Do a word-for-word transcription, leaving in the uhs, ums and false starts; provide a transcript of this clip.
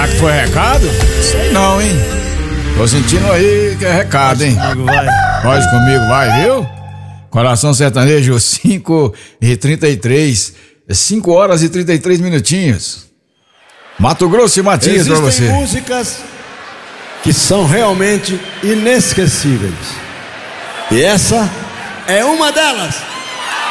Será que foi recado? Sei não, hein? Tô sentindo aí que é recado, hein? Comigo, vai. Pode comigo, vai, viu? Coração Sertanejo, cinco e trinta e três. cinco horas e trinta e três minutinhos. Mato Grosso e Matias pra você. Existem músicas que são realmente inesquecíveis. E essa é uma delas.